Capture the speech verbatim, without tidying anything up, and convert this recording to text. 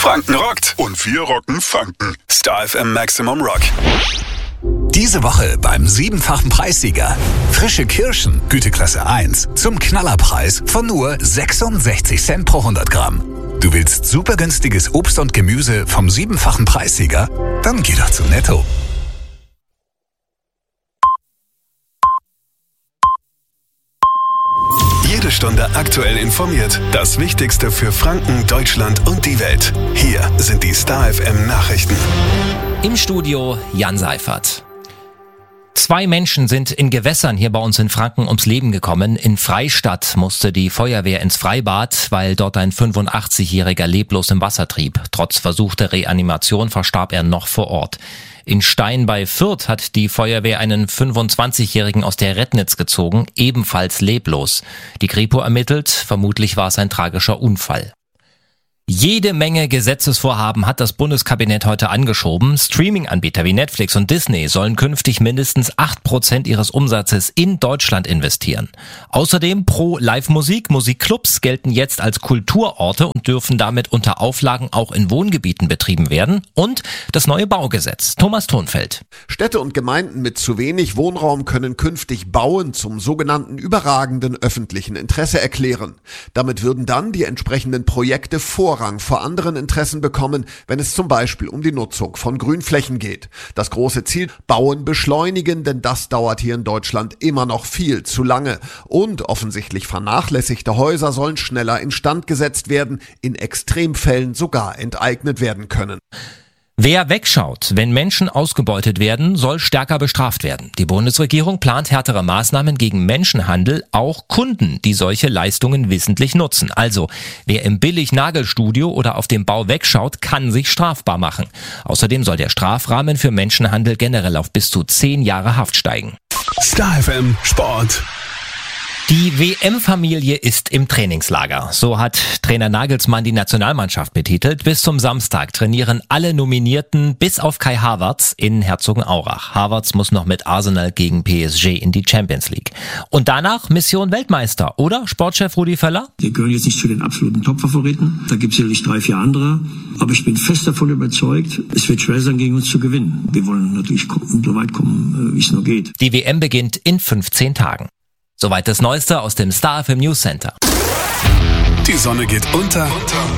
Franken rockt und wir rocken Franken. Star F M Maximum Rock. Diese Woche beim siebenfachen Preissieger. Frische Kirschen, Güteklasse eins, zum Knallerpreis von nur sechsundsechzig Cent pro hundert Gramm. Du willst super günstiges Obst und Gemüse vom siebenfachen Preissieger? Dann geh doch zu Netto. Jede Stunde aktuell informiert. Das Wichtigste für Franken, Deutschland und die Welt. Hier sind die Star F M Nachrichten. Im Studio Jan Seifert. Zwei Menschen sind in Gewässern hier bei uns in Franken ums Leben gekommen. In Freistadt musste die Feuerwehr ins Freibad, weil dort ein fünfundachtzigjähriger leblos im Wasser trieb. Trotz versuchter Reanimation verstarb er noch vor Ort. In Stein bei Fürth hat die Feuerwehr einen fünfundzwanzigjährigen aus der Rednitz gezogen, ebenfalls leblos. Die Kripo ermittelt, vermutlich war es ein tragischer Unfall. Jede Menge Gesetzesvorhaben hat das Bundeskabinett heute angeschoben. Streaming-Anbieter wie Netflix und Disney sollen künftig mindestens acht Prozent ihres Umsatzes in Deutschland investieren. Außerdem pro Live-Musik. Musikclubs gelten jetzt als Kulturorte und dürfen damit unter Auflagen auch in Wohngebieten betrieben werden. Und das neue Baugesetz. Thomas Thonfeld. Städte und Gemeinden mit zu wenig Wohnraum können künftig Bauen zum sogenannten überragenden öffentlichen Interesse erklären. Damit würden dann die entsprechenden Projekte vor Vorrang vor anderen Interessen bekommen, wenn es zum Beispiel um die Nutzung von Grünflächen geht. Das große Ziel: Bauen beschleunigen, denn das dauert hier in Deutschland immer noch viel zu lange. Und offensichtlich vernachlässigte Häuser sollen schneller instand gesetzt werden, in Extremfällen sogar enteignet werden können. Wer wegschaut, wenn Menschen ausgebeutet werden, soll stärker bestraft werden. Die Bundesregierung plant härtere Maßnahmen gegen Menschenhandel, auch Kunden, die solche Leistungen wissentlich nutzen. Also, wer im Billig-Nagelstudio oder auf dem Bau wegschaut, kann sich strafbar machen. Außerdem soll der Strafrahmen für Menschenhandel generell auf bis zu zehn Jahre Haft steigen. Star F M Sport. Die W M-Familie ist im Trainingslager. So hat Trainer Nagelsmann die Nationalmannschaft betitelt. Bis zum Samstag trainieren alle Nominierten bis auf Kai Havertz in Herzogenaurach. Havertz muss noch mit Arsenal gegen P S G in die Champions League. Und danach Mission Weltmeister, oder, Sportchef Rudi Völler? Wir gehören jetzt nicht zu den absoluten Top-Favoriten. Da gibt es sicherlich drei, vier andere. Aber ich bin fest davon überzeugt, es wird schwer sein, gegen uns zu gewinnen. Wir wollen natürlich so weit kommen, wie es nur geht. Die W M beginnt in fünfzehn Tagen. Soweit das Neueste aus dem Star F M News Center. Die Sonne geht unter.